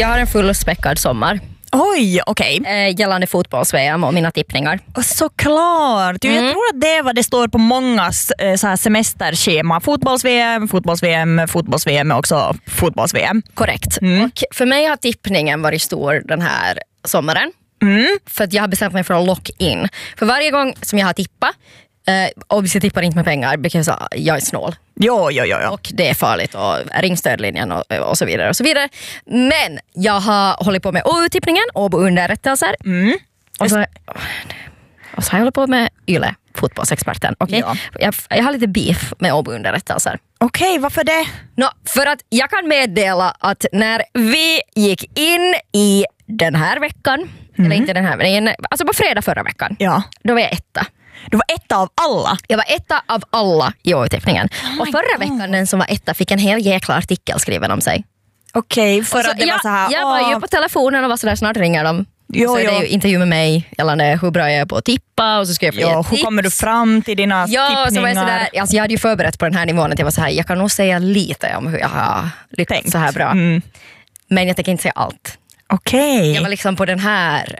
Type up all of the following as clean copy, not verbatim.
Jag har en fullspäckad sommar. Oj, okej. Gällande fotbolls-VM och mina tippningar. Och såklart. Jag tror att det är vad det står på mångas så här semesterschema. Fotbolls-VM, fotbolls-VM, fotbolls-VM och också fotbolls-VM. Korrekt. Och för mig har tippningen varit stor den här sommaren. För att jag har bestämt mig för att lock in. För varje gång som jag har tippat, och jag tippar inte med pengar, because jag är snål. Jo. Och det är farligt och ring stödlinjen och så vidare och så vidare. Men jag har hållit på med OU-tippningen, Åbo-underrättelser. Och så har jag hållit på med Yle, fotbollsexperten. Okay? Ja. Jag har lite beef med Åbo-underrättelser. Okej, varför det? För att jag kan meddela att när vi gick in i den här veckan, eller inte den här, men alltså på fredag förra veckan, då var jag etta. Du var etta av alla. Jag var etta av alla i OU-tippningen. Och förra veckan den som var etta fick en hel jäkla artikel skriven om sig. Okej, för att det var så här. Jag var ju på telefonen och var så där, snart ringer de. Så är det ju intervju med mig gällande hur bra jag är på att tippa och så ska jag få hur tips. kommer du fram till dina tippningar? Så var jag, sådär, alltså jag hade ju förberett på den här nivån att jag var så här, jag kan nog säga lite om hur jag har lyckats så här bra. Men jag tänker inte säga allt. Okej. Jag var liksom på den här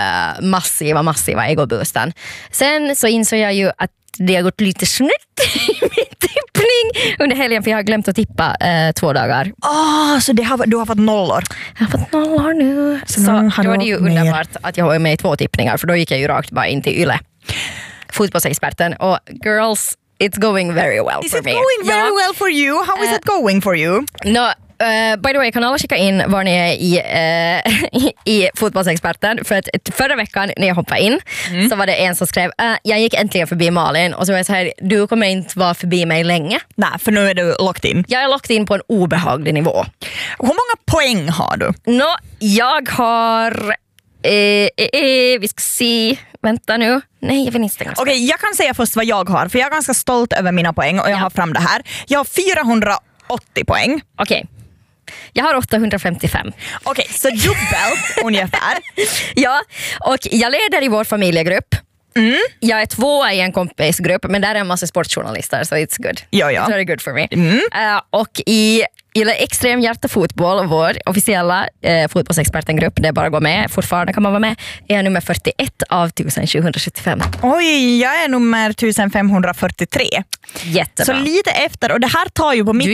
massiva egoboosten. Sen så insåg jag ju att det har gått lite snett i min tippning under helgen, för jag har glömt att tippa 2 dagar. Så du har fått nollor? Jag har fått nollor nu. Så då var det ju underbart att jag var med i 2 tippningar, för då gick jag ju rakt bara in till Yle, fotbollsexperten. Och girls, it's going very well for me. Is it going very well for you? How is it going for you? By the way, kan alla skicka in var ni är i fotbollsexperten, för att förra veckan när jag hoppade in så var det en som skrev jag gick äntligen förbi Malin, och så var jag så här, du kommer inte vara förbi mig länge. Nej, för nu är du locked in. Jag är locked in på en obehaglig nivå. Hur många poäng har du? Jag har vi ska se, vänta nu. Nej, jag vill inte stänga. Okej, jag kan säga först vad jag har, för jag är ganska stolt över mina poäng och jag har fram det här. Jag har 480 poäng. Okej. Jag har 855. Okej, så dubbel ungefär. Ja, och jag leder i vår familjegrupp. Jag är 2 i en kompisgrupp, men där är en massa sportjournalister, så it's good. It's very good for me. Och i Extrem hjärtefotboll, vår officiella fotbollsexpertengrupp, det är bara att gå med, fortfarande kan man vara med, är nummer 41 av 1775. Oj, jag är nummer 1543. Jättebra. Så lite efter, och det här tar ju på mitt